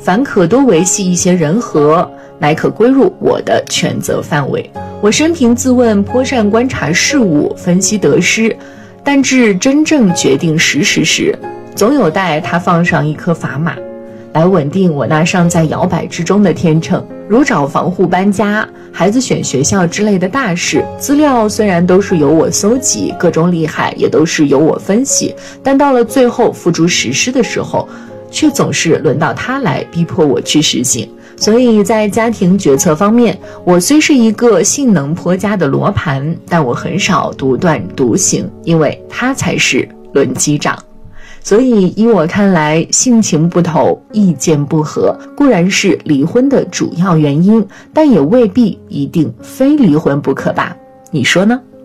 凡可多维系一些人和，乃可归入我的权责范围。我生平自问，颇善观察事物，分析得失，但至真正决定实施时，总有待他放上一颗砝码，来稳定我那尚在摇摆之中的天秤。如找房户搬家、孩子选学校之类的大事，资料虽然都是由我搜集，各种利害也都是由我分析，但到了最后付诸实施的时候，却总是轮到他来逼迫我去实行。所以在家庭决策方面，我虽是一个性能颇佳的罗盘，但我很少独断独行，因为他才是轮机长。所以依我看来，性情不投、意见不合固然是离婚的主要原因，但也未必一定非离婚不可吧？你说呢？